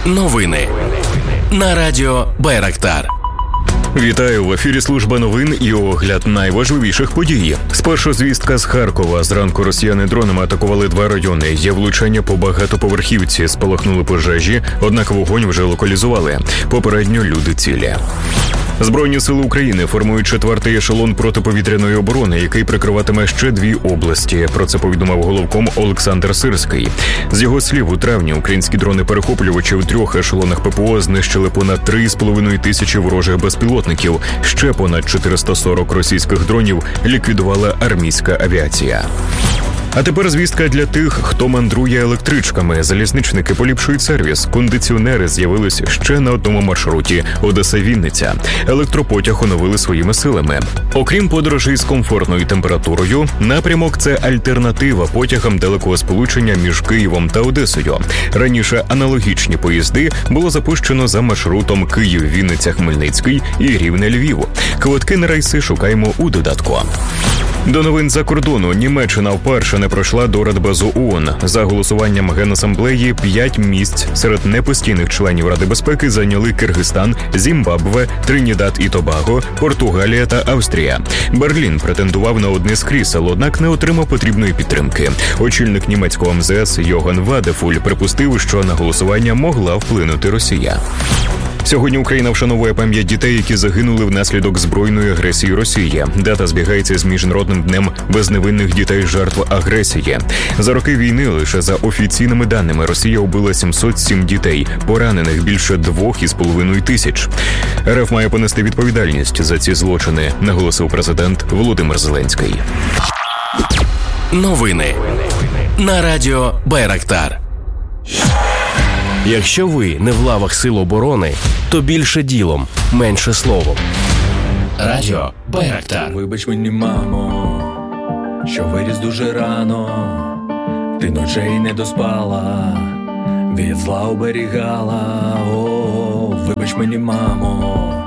Новини на радіо Байрактар. Вітаю, в ефірі служба новин і огляд найважливіших подій. Спершу звістка з Харкова. Зранку росіяни дронами атакували 2 райони. Є влучання по багатоповерхівці, спалахнули пожежі, однак вогонь вже локалізували. Попередньо люди цілі. Збройні сили України формують 4-й ешелон протиповітряної оборони, який прикриватиме ще 2 області. Про це повідомив головком Олександр Сирський. З його слів, у травні українські дрони-перехоплювачі в 3 ешелонах ППО знищили понад 3,5 тисячі ворожих безпілотників. Ще понад 440 російських дронів ліквідувала армійська авіація. А тепер звістка для тих, хто мандрує електричками. Залізничники поліпшують сервіс. Кондиціонери з'явились ще на одному маршруті – Одеса-Вінниця. Електропотяг оновили своїми силами. Окрім подорожей з комфортною температурою, напрямок – це альтернатива потягам далекого сполучення між Києвом та Одесою. Раніше аналогічні поїзди було запущено за маршрутом Київ-Вінниця-Хмельницький і Рівне-Львів. Квитки на рейси шукаємо у додатку. До новин за кордону. Німеччина вперше не пройшла до Радбезу ООН. За голосуванням Генасамблеї 5 місць серед непостійних членів Ради безпеки зайняли Киргизстан, Зімбабве, Тринідад і Тобаго, Португалія та Австрія. Берлін претендував на одне з крісел, однак не отримав потрібної підтримки. Очільник німецького МЗС Йоган Вадефуль припустив, що на голосування могла вплинути Росія. Сьогодні Україна вшановує пам'ять дітей, які загинули внаслідок збройної агресії Росії. Дата збігається з Міжнародним днем безневинних дітей-жертв агресії. За роки війни, лише за офіційними даними, Росія вбила 707 дітей, поранених більше 2,5 тисяч. РФ має понести відповідальність за ці злочини, наголосив президент Володимир Зеленський. Новини на радіо Байрактар. Якщо ви не в лавах Сил оборони, то більше ділом, менше словом. Радіо Байрактар. Вибач мені, мамо, що виріс дуже рано. Ти ночей не доспала, від зла оберігала. О, вибач мені, мамо,